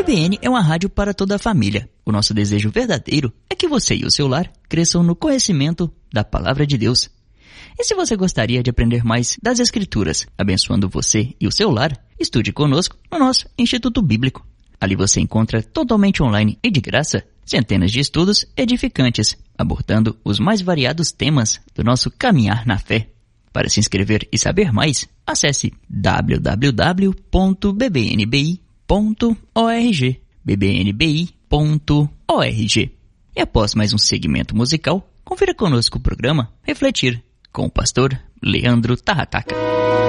BBN é uma rádio para toda a família. O nosso desejo verdadeiro é que você e o seu lar cresçam no conhecimento da Palavra de Deus. E se você gostaria de aprender mais das Escrituras, abençoando você e o seu lar, estude conosco no nosso Instituto Bíblico. Ali você encontra totalmente online e de graça centenas de estudos edificantes, abordando os mais variados temas do nosso caminhar na fé. Para se inscrever e saber mais, acesse www.bbnbi.org, bbnbi.org. E após mais um segmento musical, confira conosco o programa Refletir, com o pastor Leandro Tarrataca.